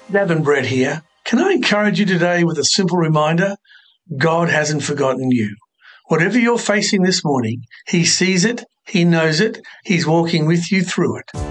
Gavin Brett here. Can I encourage you today with a simple reminder? God hasn't forgotten you. Whatever you're facing this morning, He sees it, He knows it, He's walking with you through it.